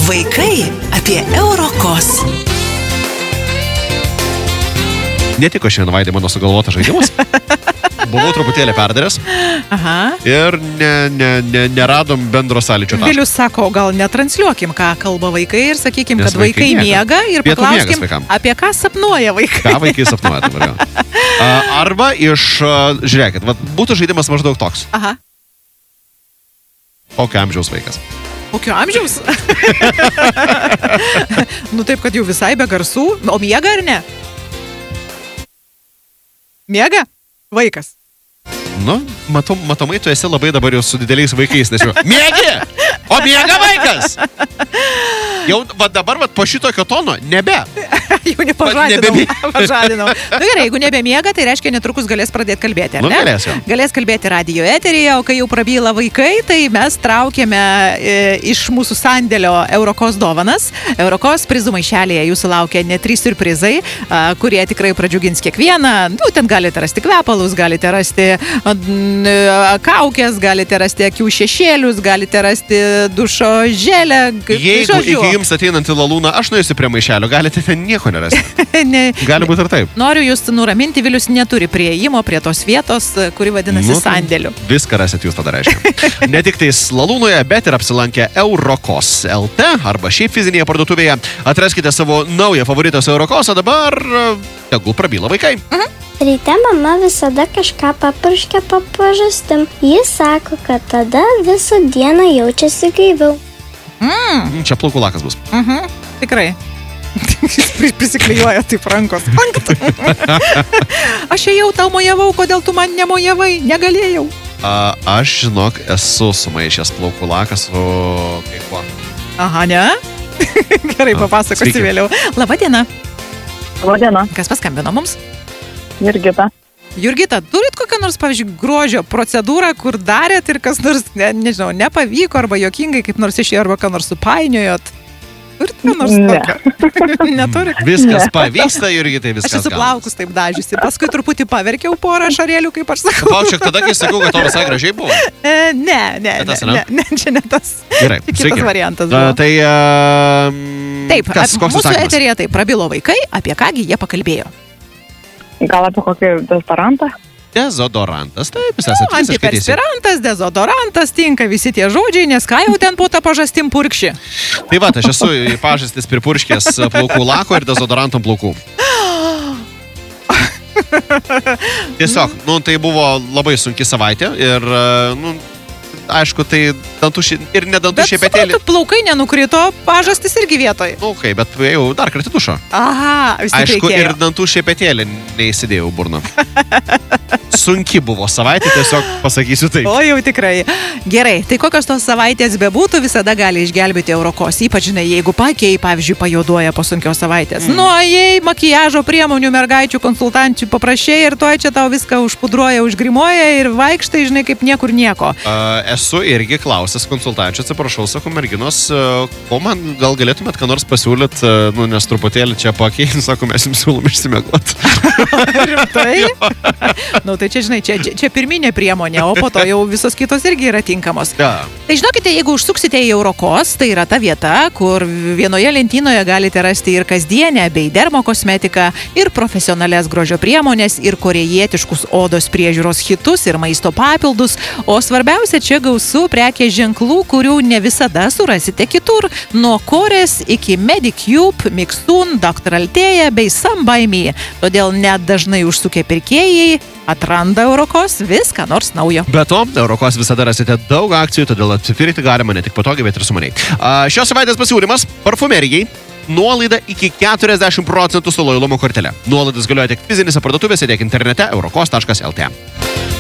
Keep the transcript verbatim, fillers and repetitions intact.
Vaikai apie Eurokos. Netiko šiandien, Vaidai, mano sugalvotas žaidimas. Buvau truputėlį perdaręs. Aha. Ir ne, ne, ne, neradom bendro sąlyčio taško. Vilius sako, gal netransliuokim, ką kalba vaikai ir sakykim, Nes kad vaikai, vaikai miega ir Pietų miegas paklauskim, vaikam. apie ką sapnuoja vaikai. Ką vaikai sapnuoja dabar jau? A, Arba iš, a, žiūrėkit, vat, būtų žaidimas maždaug toks. Aha. Kokio amžiaus vaikas? Kokio amžiaus? Nu taip, kad jau visai be garsų. O miega ar ne? Miega? Vaikas. Nu, matom, matomai, tu esi labai dabar jau su dideliais vaikais, nes jau miegi! O miega vaikas! Jau va, dabar va, po šitokio tono nebe. Jau nepažadinau. Nebemiega. Pažadinau. Nu gerai, jeigu nebemiega, tai reiškia netrukus galės pradėti kalbėti, ar Nu, ne? galės jau. Galės kalbėti radijo eteryje, o kai jau prabyla vaikai, tai mes traukiame e, iš mūsų sandėlio Eurokos dovanas. Eurokos prizų maišelėje jūsų laukia net trys surprizai, a, kurie tikrai pradžiugins kiekvieną. Nu, ten galite rasti kvepalus, galite rasti a, n, a, kaukės, galite rasti akių šešėlius, galite rasti dušo želę. g- Jeigu žodžiu. iki jums ateinant į lalūną, aš nuėsiu prie maišelio, galite ten nieko nerasti. Ne. Gali būti ir taip. Noriu jūs nuraminti, Vilius neturi prieimo prie tos vietos, kuri vadinasi Nu, tai sandėliu. Viską rasit jūs tada reiškia. Ne tik tais lalūnoje, bet ir apsilankę Eurokos L T arba šiaip fizinėje parduotuvėje. Atraskite savo naują favoritą su Eurokos, o dabar e, tegul prabyla vaikai. Ryte mama visada kažką papurškia po pažastim. Jis sako, kad tada visą dieną jaučiasi gaiviau. Mm, Čia plaukų lakas bus. mhm, tikrai. Jis prisiklijuoja taip rankos. Aš ėjau tau mojavau, kodėl tu man nemojavai? Negalėjau. A, aš, žinok, esu sumaišęs plaukų laką su kai kuo. Aha, ne? Gerai, papasakosi Sveiki. vėliau. Labą dieną. Labadiena, Kas paskambino mums? Jurgita. Jurgita, turit kokią nors, pavyzdžiui, grožio procedūrą, kur darėt ir kas nors, ne, nežinau, nepavyko arba juokingai, kaip nors išėjo arba ką nors supainiojot? Turit ką nors Ne. tokio? Neturit? Viskas Ne. pavyksta, Jurgi, tai Aš viskas esu gaunasi. plaukus taip dažiusi. Paskui truputį paverkiau porą šarėlių, kaip aš sakau. Palauk, tada, kai sakau, kad to visai gražiai buvo. E, ne, ne, Ne tas, ne, ne? ne, ne, čia ne tas. Gerai, Čia sveiki. kitas variantas A, buvo. tai... A, Taip, kas, ap- koks mūsų atsakymas? eterėje taip prabilo vaikai, apie kągi jie pakalbėjo. Gal apie kokį desperantą? Dezodorantas, taip, jūs esate visiškai teisi. Antiperspirantas, dezodorantas, tinka visi tie žodžiai, nes ką jau ten po tą pažastim purkši. Tai va, aš esu į pažastis pripurškęs plaukų lako ir dezodorantom plaukų. Tiesiog, nu, tai buvo labai sunki savaitė ir, nu, aišku, tai dantų ši... ir ne dantų Bet šepetėlį. suprantu, plaukai nenukrito, pažastis irgi vietoj. Nu, kai, bet jau dar kartą dušo. Aha, vis tik Aišku, reikėjo. ir dantų šepetėlį neįsidėjau burną. Sunki buvo savaitė, tiesiog pasakysiu taip. O jau tikrai. Gerai, tai kokios tos savaitės bebūtų, visada gali išgelbėti Eurokos. Ypač, žinai, jeigu pakiai, pavyzdžiui, pajuoduoja po sunkios savaitės. Mm. Nu, jei makijažo priemonių mergaičių konsultančių paprašėjai ir tuoj čia tau viską užpudruoja, užgrimuoja ir vaikštai, žinai, kaip niekur nieko. Uh, esu irgi klausęs konsultančių, atsiprašau, sako merginos, uh, ko man gal galėtumėt ką nors pasiūlyt, uh, nu, nes truputėlį čia pakiai, sako, mes jums siūlom išsimiegot. Rimtai? Nu, tai čia, žinai, čia, čia, čia pirminė priemonė, o po to jau visos kitos irgi yra tinkamos. Ja. Tai žinokite, jeigu užsuksite į Eurokos, tai yra ta vieta, kur vienoje lentynoje galite rasti ir kasdienę bei dermo kosmetiką, ir profesionalias grožio priemonės, ir korejietiškus odos priežiūros hitus, ir maisto papildus, o svarbiausia, čia gausu prekės ženklų, kurių ne visada surasite kitur, nuo Korės iki Medicube, Mixun, doktor Altėja bei Some by Me. Todėl net dažnai užsukę pirkėjai atranda Eurokos viską nors naujo. Be to, Eurokos visada rasite daug akcijų, todėl atsipirkti galima ne tik patogiai, bet ir sumaniai. Uh, šios savaitės pasiūlymas parfumerijai. Nuolaida iki keturiasdešimt procentų su lojalumo kortele. Nuolaidas galioja tiek fizinėse parduotuvėse, tiek internete eurokos taškas lt.